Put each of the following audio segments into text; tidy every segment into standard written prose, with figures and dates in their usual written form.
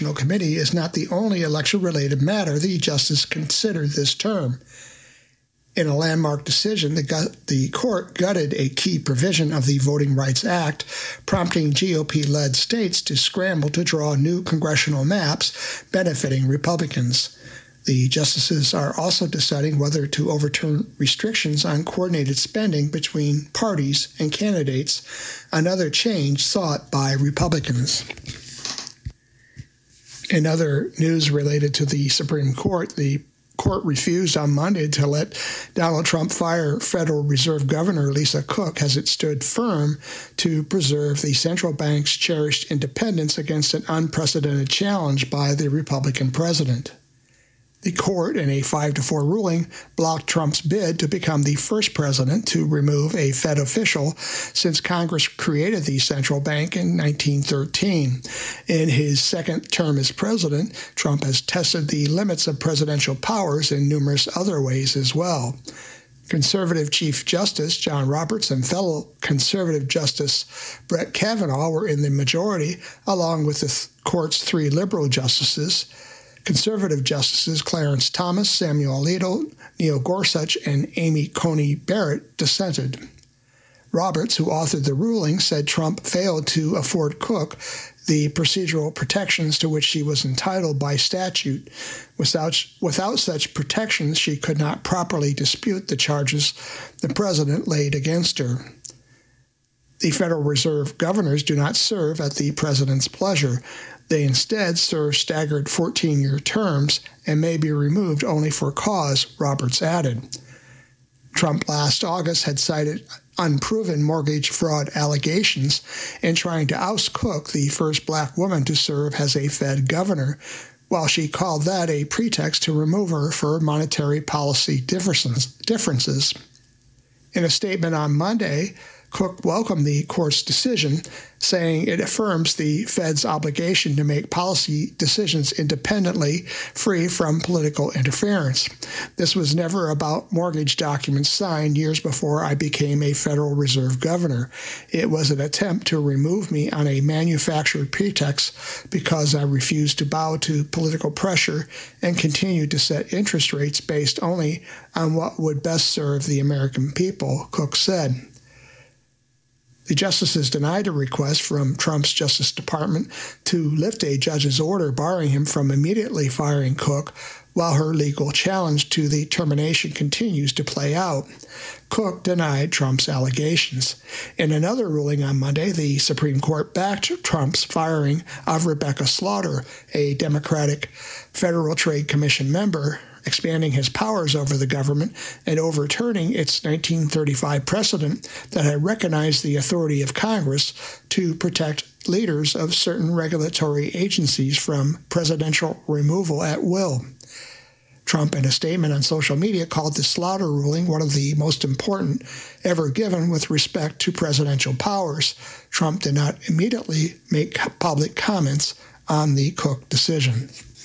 Committee is not the only election-related matter the justice considered this term. In a landmark decision, the court gutted a key provision of the Voting Rights Act, prompting GOP-led states to scramble to draw new congressional maps benefiting Republicans. The justices are also deciding whether to overturn restrictions on coordinated spending between parties and candidates, another change sought by Republicans. In other news related to the Supreme Court, the court refused on Monday to let Donald Trump fire Federal Reserve Governor Lisa Cook as it stood firm to preserve the central bank's cherished independence against an unprecedented challenge by the Republican president. The court, in a 5-4 ruling, blocked Trump's bid to become the first president to remove a Fed official since Congress created the central bank in 1913. In his second term as president, Trump has tested the limits of presidential powers in numerous other ways as well. Conservative Chief Justice John Roberts and fellow conservative Justice Brett Kavanaugh were in the majority, along with the court's 3 liberal justices. Conservative Justices Clarence Thomas, Samuel Alito, Neil Gorsuch, and Amy Coney Barrett dissented. Roberts, who authored the ruling, said Trump failed to afford Cook the procedural protections to which she was entitled by statute. Without such protections, she could not properly dispute the charges the president laid against her. The Federal Reserve governors do not serve at the president's pleasure. They instead serve staggered 14-year terms and may be removed only for cause, Roberts added. Trump last August had cited unproven mortgage fraud allegations in trying to oust Cook, the first black woman to serve as a Fed governor, while she called that a pretext to remove her for monetary policy differences. In a statement on Monday, Cook welcomed the court's decision, saying it affirms the Fed's obligation to make policy decisions independently, free from political interference. This was never about mortgage documents signed years before I became a Federal Reserve governor. It was an attempt to remove me on a manufactured pretext because I refused to bow to political pressure and continued to set interest rates based only on what would best serve the American people, Cook said. The justices denied a request from Trump's Justice Department to lift a judge's order barring him from immediately firing Cook, while her legal challenge to the termination continues to play out. Cook denied Trump's allegations. In another ruling on Monday, the Supreme Court backed Trump's firing of Rebecca Slaughter, a Democratic Federal Trade Commission member, expanding his powers over the government and overturning its 1935 precedent that had recognized the authority of Congress to protect leaders of certain regulatory agencies from presidential removal at will. Trump, in a statement on social media, called the Slaughter ruling one of the most important ever given with respect to presidential powers. Trump did not immediately make public comments on the Cook decision.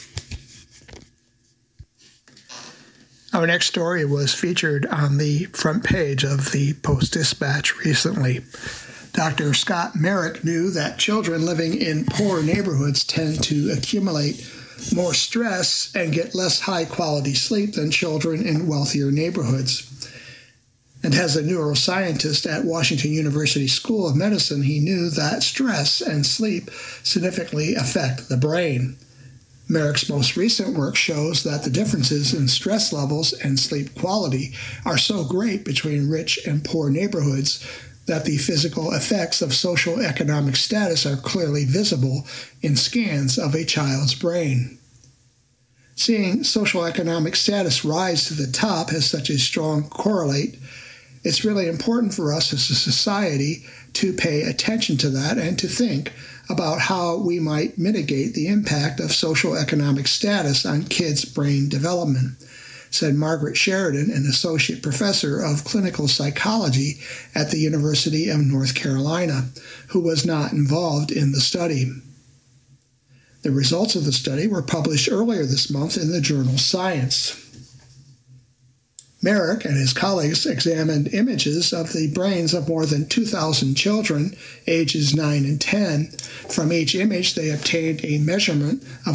Our next story was featured on the front page of the Post-Dispatch recently. Dr. Scott Merrick knew that children living in poor neighborhoods tend to accumulate more stress and get less high-quality sleep than children in wealthier neighborhoods. And as a neuroscientist at Washington University School of Medicine, he knew that stress and sleep significantly affect the brain. Merrick's most recent work shows that the differences in stress levels and sleep quality are so great between rich and poor neighborhoods that the physical effects of social economic status are clearly visible in scans of a child's brain. Seeing social economic status rise to the top has such a strong correlate, it's really important for us as a society to pay attention to that and to think about how we might mitigate the impact of social economic status on kids' brain development, said Margaret Sheridan, an associate professor of clinical psychology at the University of North Carolina, who was not involved in the study. The results of the study were published earlier this month in the journal Science. Merrick and his colleagues examined images of the brains of more than 2,000 children, ages 9 and 10. From each image, they obtained a measurement of